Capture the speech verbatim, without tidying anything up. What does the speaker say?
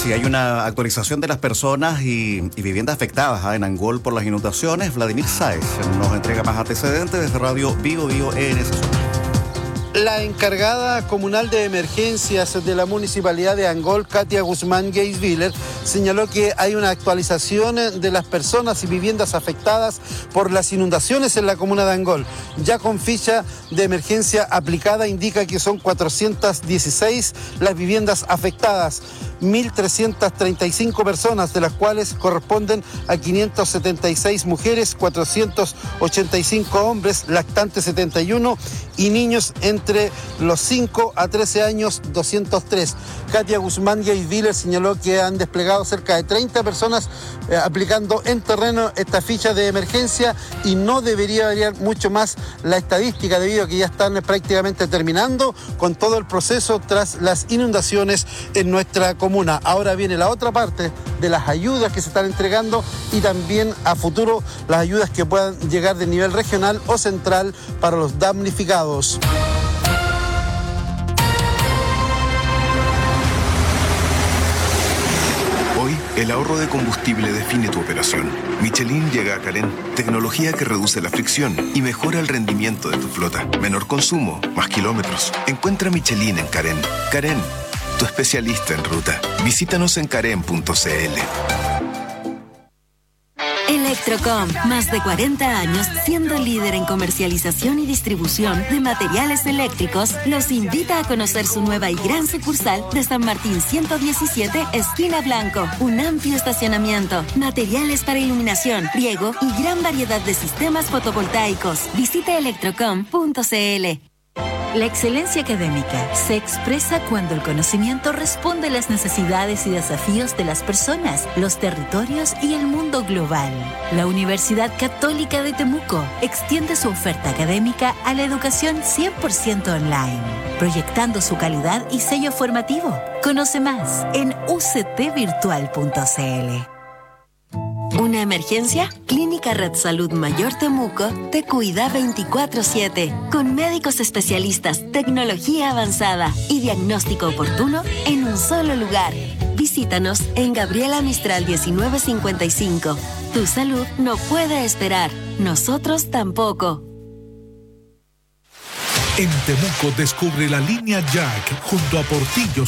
Sí, hay una actualización de las personas y, y viviendas afectadas ¿eh? en Angol por las inundaciones. Vladimir Sáez nos entrega más antecedentes desde Radio Bio Bio en esa zona. La encargada comunal de emergencias de la municipalidad de Angol, Katia Guzmán Geisviller, señaló que hay una actualización de las personas y viviendas afectadas por las inundaciones en la comuna de Angol. Ya con ficha de emergencia aplicada indica que son cuatrocientas dieciséis las viviendas afectadas, mil trescientas treinta y cinco personas, de las cuales corresponden a quinientas setenta y seis mujeres, cuatrocientos ochenta y cinco hombres, lactantes setenta y uno y niños entre los cinco a trece años doscientos tres. Katia Guzmán Geisviller señaló que han desplegado cerca de treinta personas eh, aplicando en terreno esta ficha de emergencia y no debería variar mucho más la estadística debido a que ya están prácticamente terminando con todo el proceso tras las inundaciones en nuestra comuna. Ahora viene la otra parte de las ayudas que se están entregando y también a futuro las ayudas que puedan llegar de nivel regional o central para los damnificados. Hoy, el ahorro de combustible define tu operación. Michelin llega a Carén, tecnología que reduce la fricción y mejora el rendimiento de tu flota. Menor consumo, más kilómetros. Encuentra Michelin en Carén. Carén, tu especialista en ruta. Visítanos en carén punto c l. Electrocom, más de cuarenta años siendo líder en comercialización y distribución de materiales eléctricos, los invita a conocer su nueva y gran sucursal de San Martín ciento diecisiete, esquina Blanco. Un amplio estacionamiento, materiales para iluminación, riego y gran variedad de sistemas fotovoltaicos. Visite electrocom punto c l. La excelencia académica se expresa cuando el conocimiento responde a las necesidades y desafíos de las personas, los territorios y el mundo global. La Universidad Católica de Temuco extiende su oferta académica a la educación cien por ciento online, proyectando su calidad y sello formativo. Conoce más en u c t virtual punto c l. ¿Una emergencia? Clínica Red Salud Mayor Temuco te cuida veinticuatro siete, con médicos especialistas, tecnología avanzada y diagnóstico oportuno en un solo lugar. Visítanos en Gabriela Mistral diecinueve cincuenta y cinco. Tu salud no puede esperar, nosotros tampoco. En Temuco descubre la línea Jack junto a Portillo